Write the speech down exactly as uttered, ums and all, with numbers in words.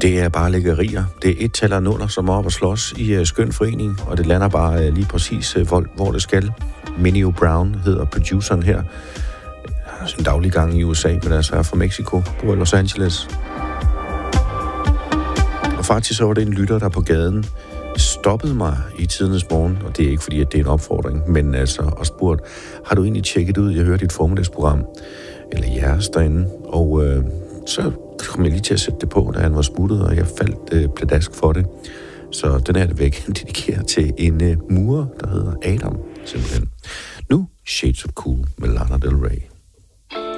Det er bare lækkerier. Det er et taler nuller, som er op og slås i uh, skøn forening, og det lander bare uh, lige præcis uh, hvor, hvor det skal. Minnie Brown hedder produceren her. Han har sin daglig gang i U S A, men altså er fra Mexico, bor i Los Angeles. Og faktisk så var det en lytter, der på gaden stoppede mig i tidernes morgen, og det er ikke fordi, at det er en opfordring, men altså og spurgt, har du egentlig tjekket ud? Jeg hørte dit formiddagsprogram, eller jeres derinde, og øh, så kom jeg lige til at sætte det på, da han var smuttet, og jeg faldt øh, pladask for det. Så den er det væk dedikeret til en øh, murer, der hedder Adam, simpelthen. Nu Shades of Cool med Lana Del Rey.